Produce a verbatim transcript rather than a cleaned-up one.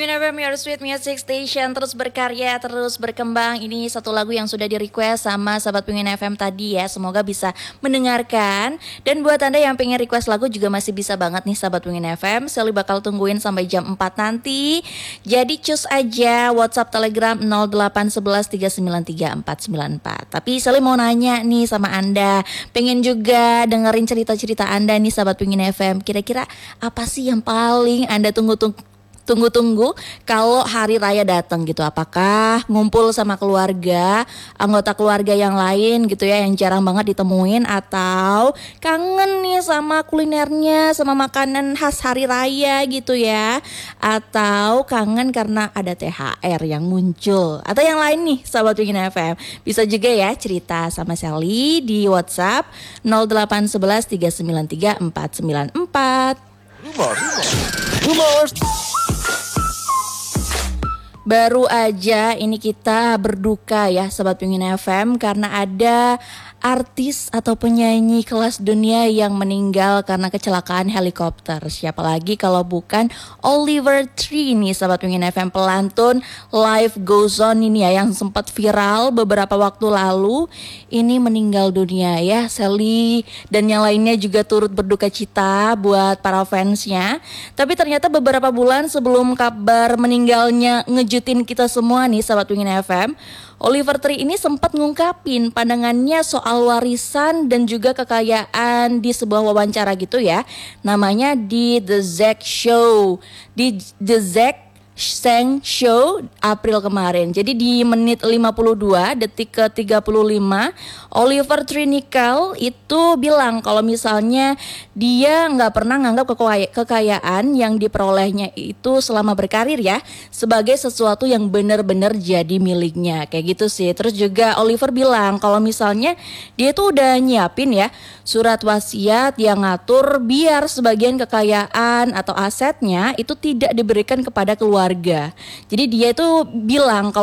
Pengen F M, your sweet music station, terus berkarya, terus berkembang. Ini satu lagu yang sudah di request sama sahabat Pengen F M tadi ya. Semoga bisa mendengarkan. Dan buat Anda yang pengen request lagu juga masih bisa banget nih sahabat Pengen F M. Sally bakal tungguin sampai jam empat nanti. Jadi cus aja WhatsApp Telegram nol delapan satu satu tiga sembilan tiga empat sembilan empat. Tapi Sally mau nanya nih sama Anda, pengen juga dengerin cerita-cerita Anda nih sahabat Pengen F M. Kira-kira apa sih yang paling Anda tunggu-tunggu Tunggu-tunggu kalau hari raya datang gitu? Apakah ngumpul sama keluarga, anggota keluarga yang lain gitu ya, yang jarang banget ditemuin, atau kangen nih sama kulinernya, sama makanan khas hari raya gitu ya, atau kangen karena ada T H R yang muncul, atau yang lain nih sahabat Pengen F M. Bisa juga ya cerita sama Sally di WhatsApp nol delapan satu satu tiga sembilan tiga empat sembilan empat. Rumor, rumor, rumor. Baru aja ini kita berduka ya Sobat Pengen F M karena ada artis atau penyanyi kelas dunia yang meninggal karena kecelakaan helikopter. Siapa lagi kalau bukan Oliver Tree nih Sobat Pengen F M, pelantun Life Goes On ini ya yang sempat viral beberapa waktu lalu. Ini meninggal dunia ya. Sally dan yang lainnya juga turut berduka cita buat para fansnya. Tapi ternyata beberapa bulan sebelum kabar meninggalnya ngejutin kita semua nih Sobat Pengen F M, Oliver Tree ini sempat ngungkapin pandangannya soal warisan dan juga kekayaan di sebuah wawancara gitu ya. Namanya di The Zack Show. Di The Zack Sang Show April kemarin. Jadi di menit lima puluh dua detik ke tiga puluh lima, Oliver Tree Nickel itu bilang kalau misalnya dia nggak pernah nganggap kekayaan yang diperolehnya itu selama berkarir ya sebagai sesuatu yang benar-benar jadi miliknya, kayak gitu sih. Terus juga Oliver bilang kalau misalnya dia tuh udah nyiapin ya surat wasiat yang ngatur biar sebagian kekayaan atau asetnya itu tidak diberikan kepada keluarga. Jadi dia itu bilang kalau